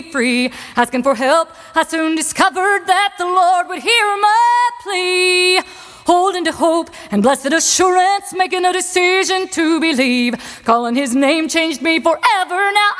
free. Asking for help, I soon discovered that the Lord would hear my plea. Holding to hope and blessed assurance, making a decision to believe. Calling his name changed me forever. Now